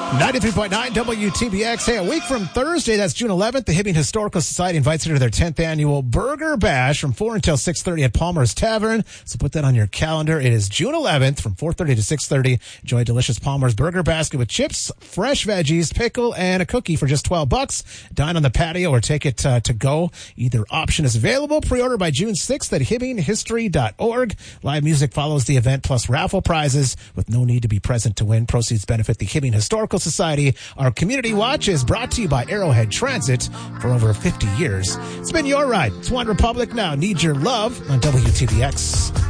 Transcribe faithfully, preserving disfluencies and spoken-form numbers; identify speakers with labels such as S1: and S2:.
S1: ninety-three point nine W T B X. Hey, a week from Thursday, that's June eleventh, the Hibbing Historical Society invites you to their tenth annual Burger Bash from four until six thirty at Palmer's Tavern. So put that on your calendar. It is June eleventh from four thirty to six thirty. Enjoy a delicious Palmer's Burger Basket with chips, fresh veggies, pickle, and a cookie for just twelve bucks. Dine on the patio or take it uh, to go. Either option is available. Pre-order by June sixth at hibbing history dot org. Live music follows the event, plus raffle prizes with no need to be present to win. Proceeds benefit the Hibbing Historical Society. Our Community Watch is brought to you by Arrowhead Transit for over fifty years. It's been your ride. It's One Republic Now. Need Your Love on W T B X.